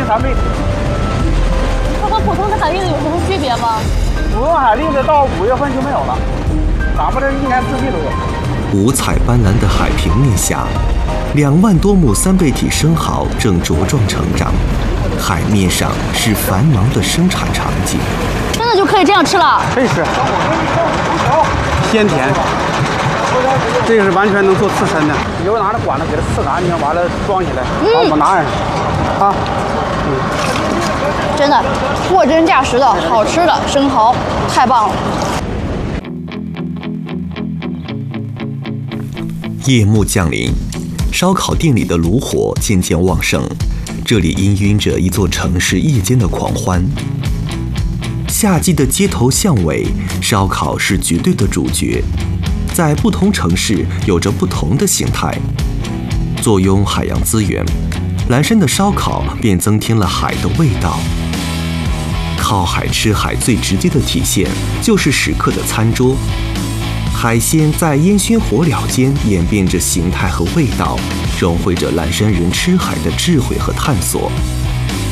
3倍。 它和普通的海蛎子有什么区别吗？ 普通海蛎子到5月份就没有了，咱们这1年4季都有。 五彩斑斓的海平面下，2万多亩3倍体生蚝正茁壮成长，海面上是繁忙的生产场景。 真的就可以这样吃了？ 可以吃，鲜甜。这个是完全能做刺身的，你就拿着管子给它刺干净，完了装起来，把我们拿上啊。 真的货真价实的好吃的生蚝，太棒了！ 夜幕降临，烧烤店里的炉火渐渐旺盛，这里氤氲着一座城市夜间的狂欢。夏季的街头巷尾，烧烤是绝对的主角，在不同城市有着不同的形态。坐拥海洋资源，蓝山的烧烤便增添了海的味道。靠海吃海最直接的体现就是食客的餐桌，海鲜在烟熏火燎间演变着形态和味道，融汇着蓝山人吃海的智慧和探索。